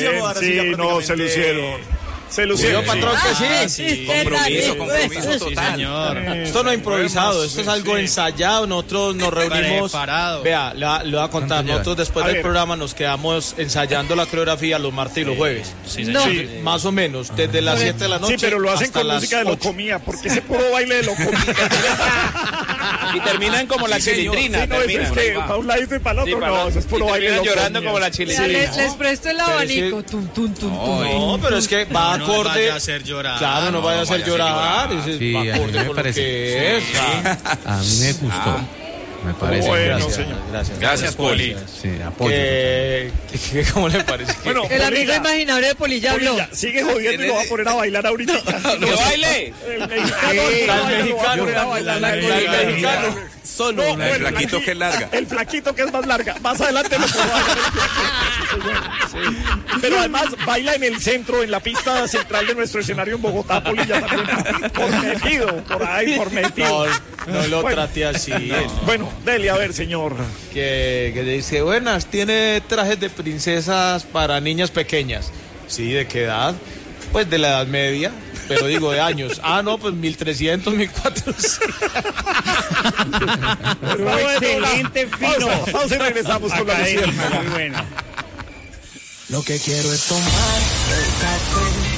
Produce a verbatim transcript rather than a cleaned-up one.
ahora sí, sí no, se lucieron. Se lucieron, patrón, que sí. Ah, sí. Compromiso, compromiso Sí, total. señor. Esto no es improvisado, esto es algo Sí. ensayado. Nosotros nos reunimos. Preparado. Vea, le va- le voy a contar. Nosotros después A del ver. programa nos quedamos ensayando la coreografía los martes y los jueves. Sí, No. señor. Sí. Más o menos, desde las siete de la noche. Sí, pero lo hacen hasta con las música de ocho. locomía, porque ese puro baile de locomía. Y terminan como la Sí, señor. chilindrina. Sí, no, eso terminan, es por ahí que va. para un lado y para el Sí, otro, para no, la- eso es puro y baile de terminan locomía. llorando como la O sea, chilindrina. les, les presto el Pero abanico. es que- Tum, tum, tum, tum. No, pero es que va No, no acorde. vaya a hacer llorar. Claro, no, No, vaya a no hacer vaya a hacer llorar. llorar. ese Sí, va a mí acorde me con lo parece. que es. Ah, A mí me gustó. Me parece. Bueno, gracias, señor. gracias. Gracias, Poli. Sí, apoyo. Que- que- ¿Cómo le parece? Bueno, El amigo Polilla, imaginario de Poli ya habló. Polilla, sigue jodiendo y lo va a poner a bailar ahorita. ¡Que baile! El mexicano, Sí, el la mexicano, mexicano, lo va a poner a bailar la la coreografía. mexicano. Solo. La del flaquito que es larga. El flaquito que es más larga. Más adelante lo puedo bailar. Sí, señor. Sí. Pero además baila en el centro, en la pista central de nuestro escenario en Bogotá, Polilla también. Por metido, por ahí, por metido. No, no lo Bueno. trate así. Bueno, dele, a ver, señor. Que, que dice, buenas, tiene trajes de princesas para niñas pequeñas. Sí, ¿de qué edad? Pues de la edad media, pero digo de años. Ah, no, pues mil trescientos, mil cuatrocientos. Excelente, fino. Vamos y regresamos con la música. Lo que quiero es tomar el café